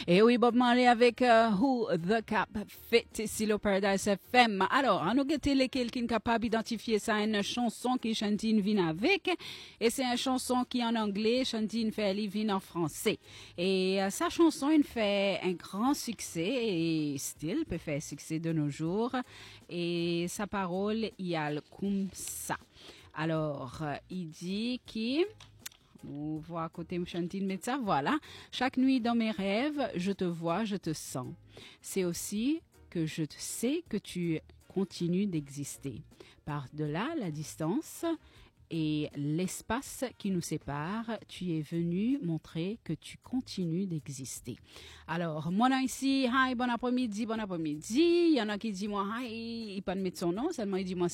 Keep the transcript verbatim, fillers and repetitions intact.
Et oui, Bob Marley avec euh, Who the Cap Fit ici le Paradise F M. Alors, on a gâté lesquels qui est capable d'identifier ça une chanson qui Chantine vient avec. Et c'est une chanson qui en anglais, Chantine fait elle vient en français. Et euh, sa chanson, il fait un grand succès et style peut faire succès de nos jours. Et sa parole, il y a le comme ça. Alors, euh, il dit qu'il... On voit à côté Chantine Metsa, voilà. Chaque nuit dans mes rêves, je te vois, je te sens. C'est aussi que je sais que tu continues d'exister. Par-delà la distance et l'espace qui nous sépare, tu es venu montrer que tu continues d'exister. Alors, moi là ici, hi, bon après-midi, bon après-midi. Il y en a qui disent moi, hi, il pas de mettre son nom, seulement il dit moi